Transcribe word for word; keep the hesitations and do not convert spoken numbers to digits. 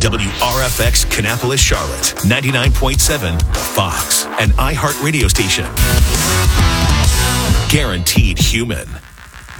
W R F X Kannapolis, Charlotte, ninety-nine point seven The Fox, an iHeart radio station. Guaranteed human.